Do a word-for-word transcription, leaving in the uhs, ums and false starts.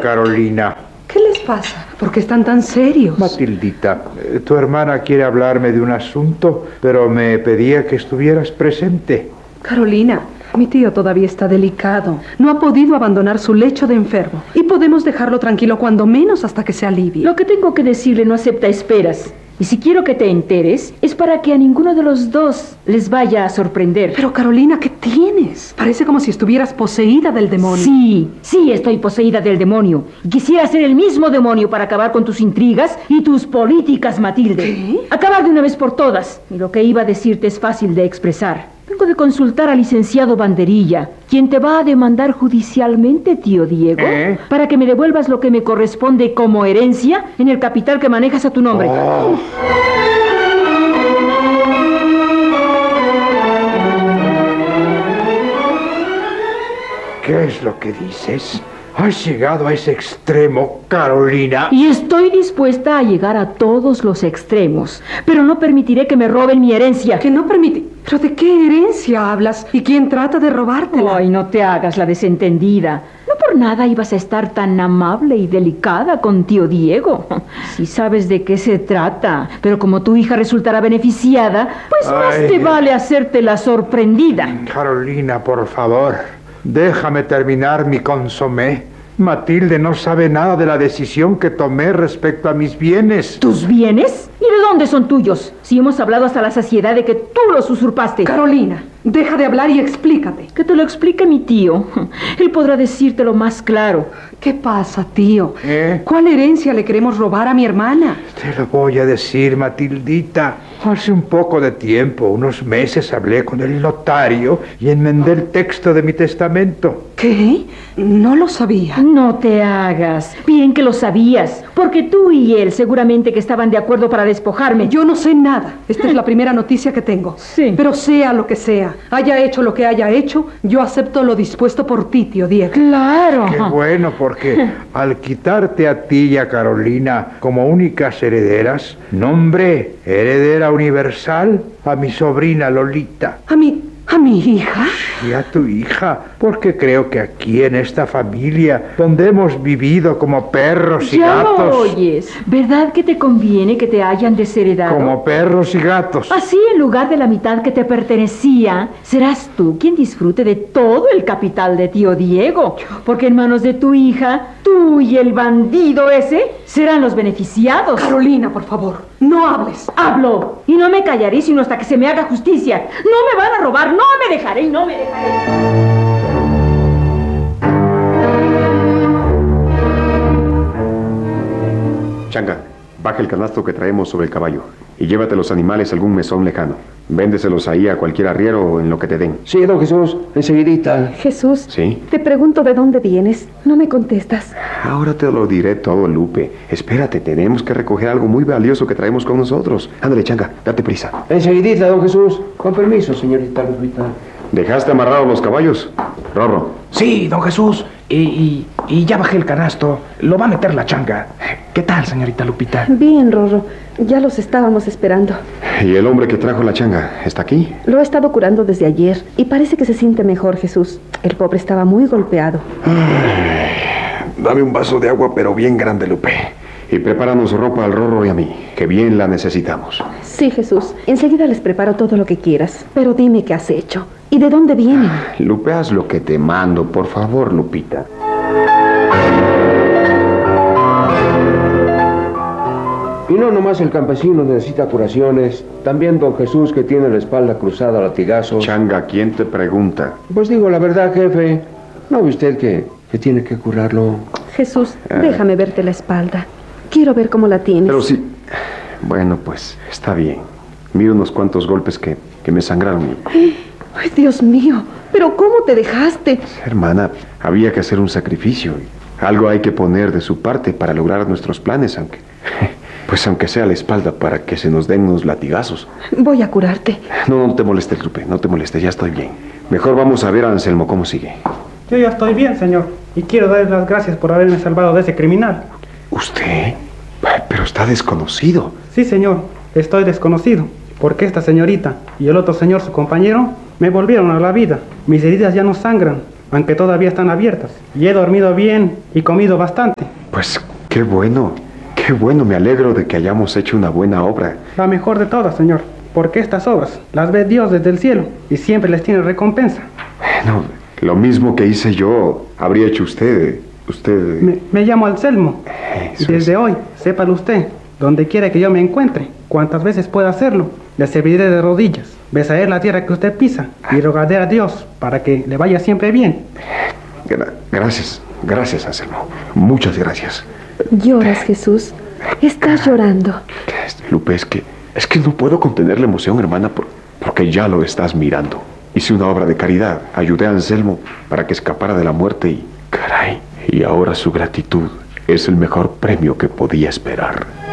Carolina. ¿Qué les pasa? ¿Por qué están tan serios? Matildita, eh, tu hermana quiere hablarme de un asunto, pero me pedía que estuvieras presente. Carolina, mi tío todavía está delicado. No ha podido abandonar su lecho de enfermo. Y podemos dejarlo tranquilo cuando menos hasta que se alivie. Lo que tengo que decirle no acepta esperas. Y si quiero que te enteres, es para que a ninguno de los dos les vaya a sorprender. Pero Carolina, ¿qué tienes? Parece como si estuvieras poseída del demonio. Sí, sí estoy poseída del demonio. Y quisiera ser el mismo demonio para acabar con tus intrigas y tus políticas, Matilde. ¿Qué? Acabar de una vez por todas. Y lo que iba a decirte es fácil de expresar. Tengo de consultar al licenciado Banderilla, quien te va a demandar judicialmente, tío Diego, ¿Eh? para que me devuelvas lo que me corresponde como herencia en el capital que manejas a tu nombre. Oh. ¿Qué es lo que dices? ¿Has llegado a ese extremo, Carolina? Y estoy dispuesta a llegar a todos los extremos, pero no permitiré que me roben mi herencia. Que no permite... ¿Pero de qué herencia hablas? ¿Y quién trata de robártela? Ay, no te hagas la desentendida. No por nada ibas a estar tan amable y delicada con tío Diego. Sí sabes de qué se trata, pero como tu hija resultará beneficiada, pues más Ay. te vale hacerte la sorprendida. Carolina, por favor, déjame terminar mi consomé. Matilde no sabe nada de la decisión que tomé respecto a mis bienes. ¿Tus bienes? ¿Y de dónde son tuyos? Si hemos hablado hasta la saciedad de que tú los usurpaste. Carolina, deja de hablar y explícate. Que te lo explique mi tío. Él podrá decírtelo más claro. ¿Qué pasa, tío? ¿Eh? ¿Cuál herencia le queremos robar a mi hermana? Te lo voy a decir, Matildita. Hace un poco de tiempo, unos meses, hablé con el notario y enmendé el texto de mi testamento. ¿Qué? No lo sabía. No te hagas. Bien que lo sabías. Porque tú y él seguramente que estaban de acuerdo para despojarme. Yo no sé nada. Esta es la primera noticia que tengo. Sí. Pero sea lo que sea, haya hecho lo que haya hecho, yo acepto lo dispuesto por ti, tío Diego. Claro. Qué bueno, porque al quitarte a ti y a Carolina como únicas herederas, nombré heredera universal a mi sobrina Lolita. ¿A mí? ¿A mi hija? Y a tu hija, porque creo que aquí en esta familia, donde hemos vivido como perros y Ya gatos... lo oyes. ¿Verdad que te conviene que te hayan desheredado? Como perros y gatos. Así, en lugar de la mitad que te pertenecía, serás tú quien disfrute de todo el capital de tío Diego. Porque en manos de tu hija, tú y el bandido ese serán los beneficiados. Carolina, por favor, no hables. Hablo, y no me callaré sino hasta que se me haga justicia. No me van a robar, no me dejaré y no me dejaré. Changa, baja el canasto que traemos sobre el caballo y llévate los animales a algún mesón lejano. Véndeselos ahí a cualquier arriero o en lo que te den. Sí, don Jesús, enseguidita. Jesús, ¿Sí? te pregunto de dónde vienes. No me contestas. Ahora te lo diré todo, Lupe. Espérate, tenemos que recoger algo muy valioso que traemos con nosotros. Ándale, Changa, date prisa. Enseguidita, don Jesús. Con permiso, señorita Lupita. ¿Dejaste amarrados los caballos? Rorro. Sí, don Jesús. Y, y, y ya bajé el canasto. Lo va a meter la changa. ¿Qué tal, señorita Lupita? Bien, Rorro. Ya los estábamos esperando. ¿Y el hombre que trajo la changa está aquí? Lo he estado curando desde ayer y parece que se siente mejor, Jesús. El pobre estaba muy golpeado. Ay, dame un vaso de agua, pero bien grande, Lupe. Y prepáranos ropa al Rorro y a mí, que bien la necesitamos. Sí, Jesús. Enseguida les preparo todo lo que quieras. Pero dime qué has hecho. ¿Y de dónde vienen? Lupe, haz lo que te mando, por favor, Lupita. Y no nomás el campesino necesita curaciones, también don Jesús que tiene la espalda cruzada a latigazos. Changa, ¿quién te pregunta? Pues digo la verdad, jefe. ¿No ve usted que, que tiene que curarlo? Jesús, Ah. déjame verte la espalda. Quiero ver cómo la tienes. Pero sí. Bueno, pues, está bien. Mira unos cuantos golpes que, que me sangraron. Ay, Dios mío. ¿Pero cómo te dejaste? Hermana, había que hacer un sacrificio. Algo hay que poner de su parte para lograr nuestros planes, aunque... Pues aunque sea la espalda, para que se nos den unos latigazos. Voy a curarte. No, no te molestes, Lupe, no te molestes, ya estoy bien. Mejor vamos a ver a Anselmo cómo sigue. Yo ya estoy bien, señor, y quiero darle las gracias por haberme salvado de ese criminal. ¿Usted? Ay, pero está desconocido. Sí, señor, estoy desconocido, porque esta señorita y el otro señor, su compañero, me volvieron a la vida. Mis heridas ya no sangran, aunque todavía están abiertas. Y he dormido bien y comido bastante. Pues qué bueno, qué bueno, me alegro de que hayamos hecho una buena obra. La mejor de todas, Señor, porque estas obras las ve Dios desde el cielo y siempre les tiene recompensa. Bueno, lo mismo que hice yo, habría hecho usted. Usted... Me, me llamo Anselmo. Eso Desde es. hoy, sépalo usted, donde quiera que yo me encuentre, cuantas veces pueda hacerlo, le serviré de rodillas, besaré la tierra que usted pisa y rogaré a Dios para que le vaya siempre bien. Gra- gracias, gracias, Anselmo. Muchas gracias. Lloras, Jesús. Estás llorando. Lupe, es que, es que no puedo contener la emoción, hermana, por- porque ya lo estás mirando. Hice una obra de caridad, ayudé a Anselmo para que escapara de la muerte y, caray, y ahora su gratitud es el mejor premio que podía esperar.